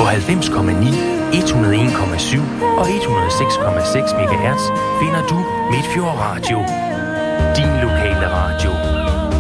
På 90,9, 101,7 og 106,6 MHz finder du Midtfjord Radio. Din lokale radio.